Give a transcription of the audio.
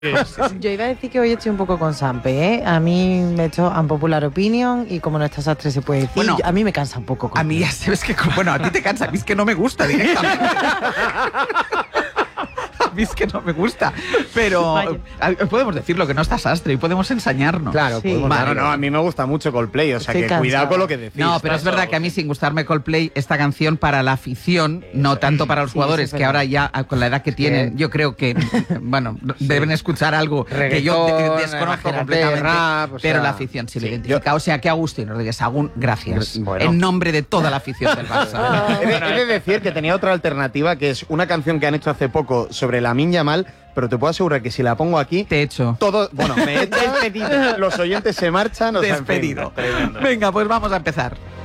Yo iba a decir que hoy estoy un poco con Sampe, ¿eh? A mí me he hecho unpopular opinion y como no está Sastre se puede decir, Bueno, a mí me cansa un poco. A mí ya sabes que, bueno, a ti te cansa, a mí es que no me gusta directamente. A mí es que no me gusta. Pero podemos decirlo, que no está Sastre y podemos enseñarnos. Claro, Sí. podemos- Vale. no, a mí me gusta mucho Coldplay, o sea Estoy que cansada. cuidado con lo que decís. No, pero es verdad que a mí, sin gustarme Coldplay, esta canción para la afición, no tanto para los Sí, jugadores, eso es que verdad. ahora ya, con la edad que tienen, yo creo que, bueno, deben escuchar algo que yo Reggaetón, desconozco imagínate, completamente, rap, o pero sea, la afición sí lo sí, identifica. O sea que Agustín Rodríguez Agún, gracias. Bueno. En nombre de toda la afición del Barça. He de decir que tenía otra alternativa, que es una canción que han hecho hace poco sobre Lamine Yamal, pero te puedo asegurar que si la pongo aquí, Te he hecho. todo, bueno, me echas, los oyentes se marchan, o sea, en fin, Despedido. tremendo. Venga, pues vamos a empezar.